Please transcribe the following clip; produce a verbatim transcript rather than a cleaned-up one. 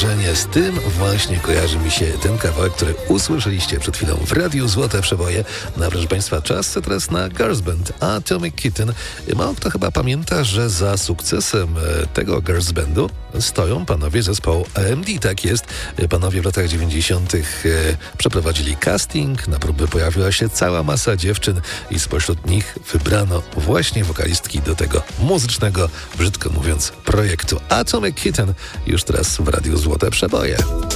wrażenie. Z tym właśnie kojarzy mi się ten kawałek, który usłyszeliście przed chwilą w Radiu Złote Przeboje. No, proszę Państwa, czas teraz na Girls Band Atomic Kitten. Mało kto chyba pamięta, że za sukcesem tego Girls Bandu stoją panowie zespołu A M D. Tak jest. Panowie w latach dziewięćdziesiątych przeprowadzili casting. Na próby pojawiła się cała masa dziewczyn i spośród nich wybrano właśnie wokalistki do tego muzycznego, brzydko mówiąc, projektu Atomic Kitten. Już teraz w Radiu Złote Przeboje.